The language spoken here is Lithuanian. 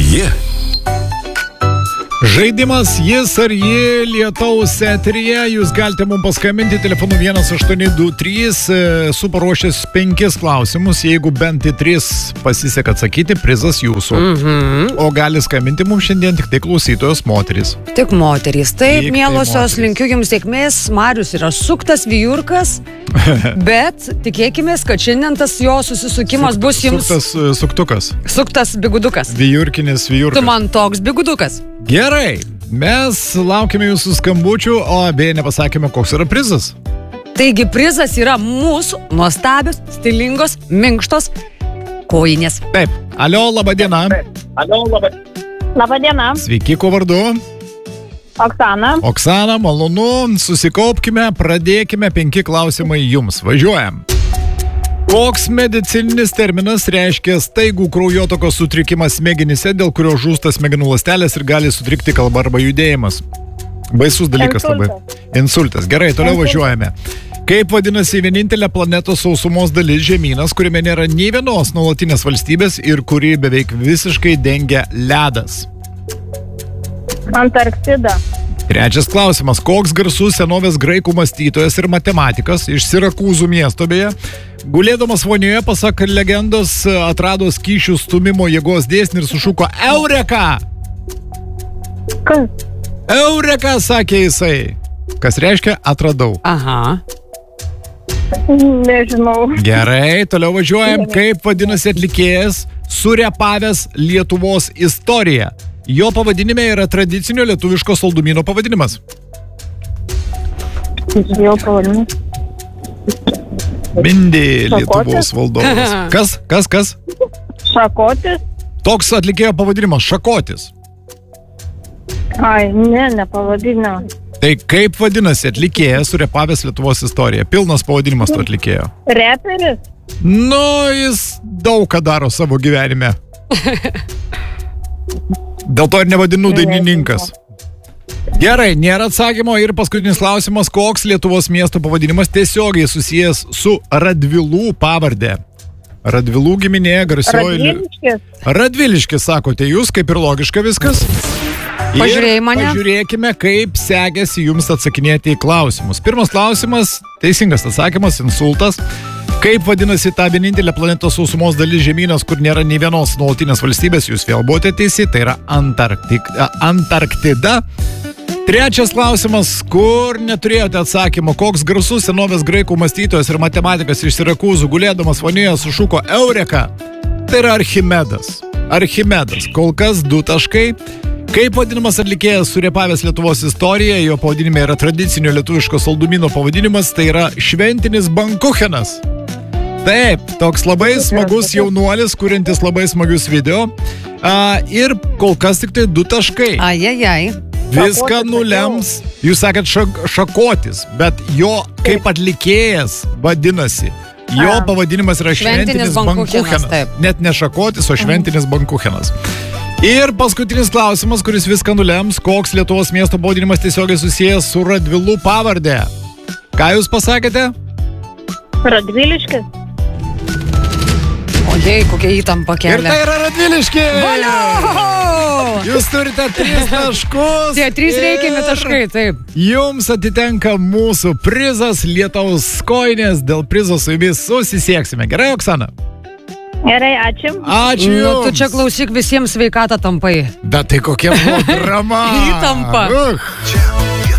ji? Žaidimas Jis ar ji Lietaus eteryje. Jūs galite mums paskambinti telefonu 1823. Esu paruošęs 5 klausimus. Jeigu bent į 3 pasiseka atsakyti, prizas jūsų. O gali skambinti mums šiandien tik tai klausytojos moterys. Tik moterys. Taip, Tik tai mielosios, moterys. linkiu jums sėkmės. Marius yra suktas vijurkas, bet tikėkime, kad šiandien tas jo susisukimas bus jums Suktukas. suktas bigudukas. Vijurkinis Tu vijurkas. man toks bigudukas. Gerai, mes laukime jūsų skambučių, o beje nepasakėme, koks yra prizas. Taigi prizas yra mūsų nuostabios, stilingos, minkštos kojinės. Taip, alio, laba diena. Labą dieną, Sveiki, kuo vardu? Oksana. Oksana, malonu, susikaupkime, pradėkime 5 klausimai jums. Važiuojam. Koks medicininis terminas reiškia staigų kraujotakos sutrikimą smegenyse, dėl kurio žūsta smegenų ląstelės ir gali sutrikti kalba arba judėjimas? Baisus dalykas labai. Insultas. Gerai, toliau važiuojame. Kaip vadinasi vienintelė planetos sausumos dalis žemynas, kuriame nėra nei vienos nuolatinės valstybės ir kuri beveik visiškai dengia ledas? Antarktida. 3 klausimas. Koks garsus senovės graikų mąstytojas ir matematikas iš Sirakūzų miesto beje, gulėdamas vonioje, pasak legendos, atrado skysčių stumimo jėgos dėsnį ir sušuko Eureka! Kas? Eureka, sakė jisai. Kas reiškia atradau. Aha. Nežinau. Gerai, toliau važiuojam. Kaip vadinasi atlikėjas surepavęs Lietuvos istoriją? Jo pavadinime yra tradicinio lietuviško saldumyno pavadinimas. Jau pavadinimas. Mindė Šakotis? Lietuvos valdovas. Kas? Šakotis? Toks atlikėjo pavadinimas Šakotis. Ai, nepavadinau. Tai kaip vadinasi atlikėjas surepavęs Lietuvos istoriją? Pilnas pavadinimas to atlikėjo. Reperis? Nu, jis daug ką daro savo gyvenime. Dėl to ir nevadinu dainininkas. Gerai, nėra atsakymo ir paskutinis klausimas, koks Lietuvos miesto pavadinimas tiesiogiai susijęs su Radvilų pavardė. Radvilų giminė garsioji... Radviliškis? Radviliškis, sakote jūs, kaip ir logiška viskas. Pažiūrėjai mane? Pažiūrėkime, kaip sekėsi jums atsakinėti į klausimus. Pirmas klausimas, teisingas atsakymas, insultas. Kaip vadinasi ta vienintelė planetos sausumos dalis žemynas, kur nėra nei vienos nuolatinės valstybės, jūs vėl buvote teisi, tai yra Antarktida. 3 klausimas, kur neturėjote atsakymo, koks garsus senovės graikų mąstytojas ir matematikas iš Sirakūzų gulėdamas vonioje sušuko Eureka, tai yra Archimedas. Archimedas, kol kas 2 taškai. Kaip vadinamas atlikėjas surepavęs Lietuvos istoriją, jo pavadinime yra tradicinio lietuviško saldumyno pavadinimas, tai yra šventinis bankuchenas. Taip, toks labai smagus jaunuolis, kuriantis labai smagius video. Ir kol kas tik tai 2 taškai. Ajajai. Viską nulems, jūs sakėt Šakotis, bet jo kaip atlikėjas vadinasi. Jo pavadinimas yra šventinis bankuchenas. Taip. Net ne Šakotis, o šventinis bankuchenas. Ir paskutinis klausimas, kuris viską nulems, koks Lietuvos miesto pavadinimas tiesiogiai susijęs su Radvilų pavardė. Ką jūs pasakėte? Radviliškis? O jei, kokia įtampa Ir kelia. tai yra Radviliškiai! Valio! Jūs turite 3 taškus. Tie 3 reikiami taškai, taip. Jums atitenka mūsų prizas Lietaus kojinės. Dėl prizo su jumis susisieksime. Gerai, Oksana? Gerai, ačiū. Ačiū Nu, jums. tu čia klausyk, visiems sveikatą tampai. Bet tai kokia buvo drama. Įtampa.